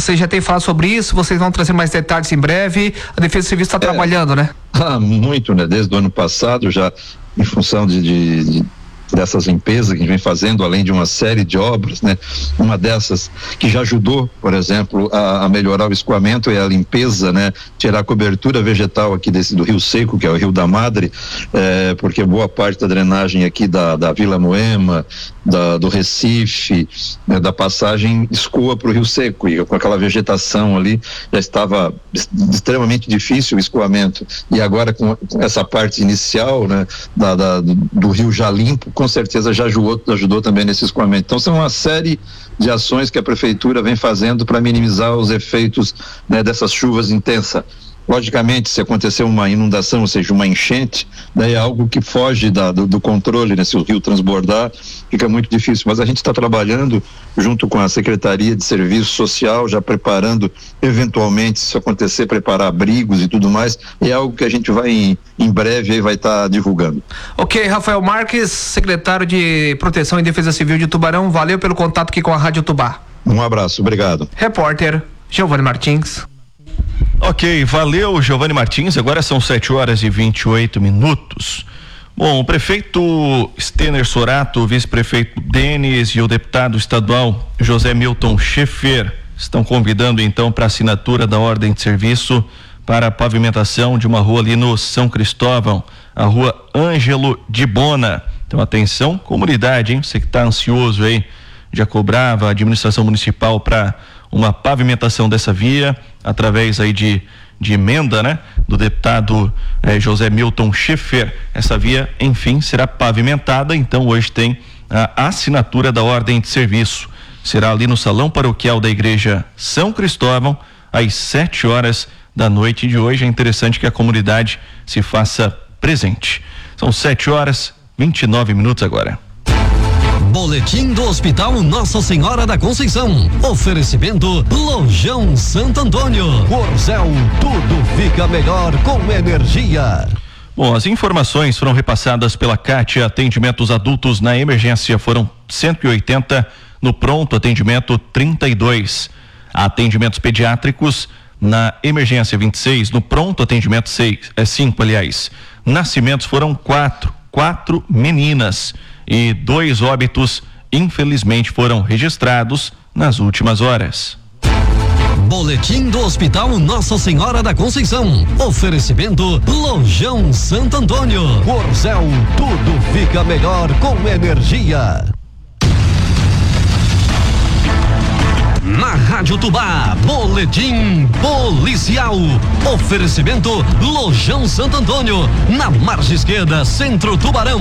Você já tem falado sobre isso, vocês vão trazer mais detalhes em breve. A Defesa Civil está trabalhando, né? Muito, né? Desde o ano passado, já em função dessas limpezas que a gente vem fazendo, além de uma série de obras, né? Uma dessas que já ajudou, por exemplo, a melhorar o escoamento é a limpeza, né? Tirar a cobertura vegetal aqui do Rio Seco, que é o Rio da Madre, porque boa parte da drenagem aqui da Vila Moema, do Recife, né, da passagem escoa para o Rio Seco, e com aquela vegetação ali já estava extremamente difícil o escoamento, e agora com essa parte inicial, né, do rio já limpo, com certeza já ajudou também nesse escoamento. Então são uma série de ações que a prefeitura vem fazendo para minimizar os efeitos, né, dessas chuvas intensas. Logicamente, se acontecer uma inundação, ou seja, uma enchente, daí é algo que foge do controle, né? Se o rio transbordar, fica muito difícil. Mas a gente está trabalhando junto com a Secretaria de Serviço Social, já preparando, eventualmente, se acontecer, preparar abrigos e tudo mais. É algo que a gente vai, em breve, aí vai estar divulgando. Ok, Rafael Marques, secretário de Proteção e Defesa Civil de Tubarão, valeu pelo contato aqui com a Rádio Tubá. Um abraço, obrigado. Repórter Giovanni Martins. Ok, valeu, Giovanni Martins. Agora são 7h28. Bom, o prefeito Stener Sorato, o vice-prefeito Denis e o deputado estadual José Milton Schaeffer estão convidando então para assinatura da ordem de serviço para a pavimentação de uma rua ali no São Cristóvão, a rua Ângelo de Bona. Então atenção, comunidade, hein? Você que está ansioso aí, já cobrava a administração municipal para uma pavimentação dessa via através aí de emenda, né, do deputado José Milton Schaeffer. Essa via, enfim, será pavimentada. Então hoje tem a assinatura da ordem de serviço. Será ali no Salão Paroquial da Igreja São Cristóvão às 7h da noite de hoje. É interessante que a comunidade se faça presente. São 7h29 agora. Boletim do Hospital Nossa Senhora da Conceição. Oferecimento Lojão Santo Antônio. Corzel, tudo fica melhor com energia. Bom, as informações foram repassadas pela Cátia. Atendimentos adultos na emergência foram 180, no pronto atendimento 32. Atendimentos pediátricos na emergência 26, no pronto atendimento 5, aliás. Nascimentos foram 4 meninas. E 2 óbitos, infelizmente, foram registrados nas últimas horas. Boletim do Hospital Nossa Senhora da Conceição. Oferecimento Lojão Santo Antônio. Corzel, tudo fica melhor com energia. Na Rádio Tubá, boletim policial. Oferecimento Lojão Santo Antônio, na margem esquerda, Centro Tubarão.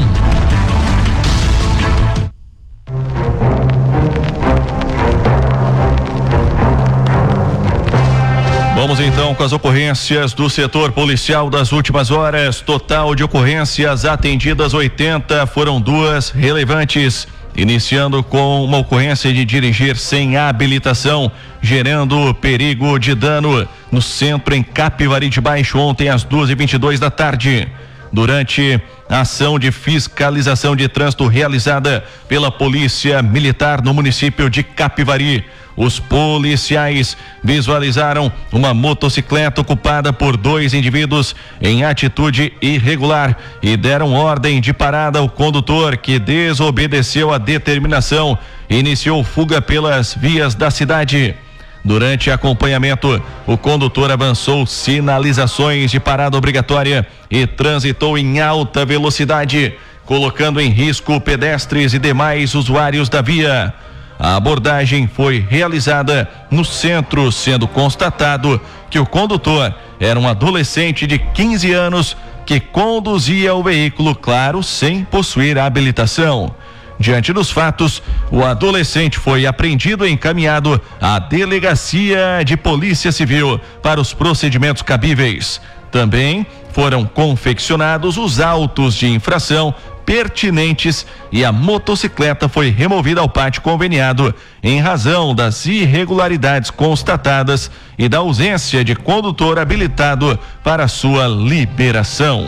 Vamos então com as ocorrências do setor policial das últimas horas. Total de ocorrências atendidas 80, foram 2 relevantes. Iniciando com uma ocorrência de dirigir sem habilitação, gerando perigo de dano no centro em Capivari de Baixo, ontem às 2h22 da tarde. Durante a ação de fiscalização de trânsito realizada pela Polícia Militar no município de Capivari, os policiais visualizaram uma motocicleta ocupada por 2 indivíduos em atitude irregular e deram ordem de parada ao condutor, que desobedeceu a determinação e iniciou fuga pelas vias da cidade. Durante acompanhamento, o condutor avançou sinalizações de parada obrigatória e transitou em alta velocidade, colocando em risco pedestres e demais usuários da via. A abordagem foi realizada no centro, sendo constatado que o condutor era um adolescente de 15 anos que conduzia o veículo, claro, sem possuir habilitação. Diante dos fatos, o adolescente foi apreendido e encaminhado à Delegacia de Polícia Civil para os procedimentos cabíveis. Também foram confeccionados os autos de infração pertinentes e a motocicleta foi removida ao pátio conveniado em razão das irregularidades constatadas e da ausência de condutor habilitado para sua liberação.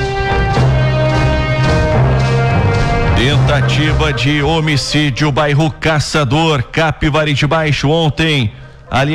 Tentativa de homicídio, bairro Caçador, Capivari de Baixo, ontem.